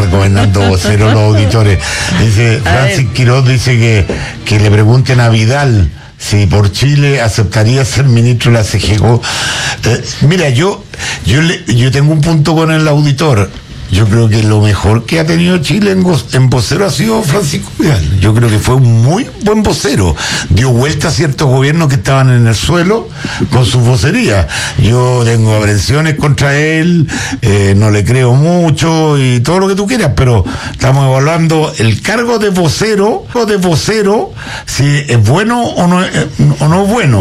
recomendando voceros los auditores. Dice, Francis Quiroz dice que le pregunten a Vidal si por Chile aceptaría ser ministro de la CGO. Mira, yo tengo un punto con el auditor. Yo creo que lo mejor que ha tenido Chile en vocero ha sido Francisco Vidal. Yo creo que fue un muy buen vocero. Dio vuelta a ciertos gobiernos que estaban en el suelo con sus vocerías. Yo tengo aprensiones contra él, no le creo mucho y todo lo que tú quieras, pero estamos evaluando el cargo de vocero, si es bueno o no es bueno.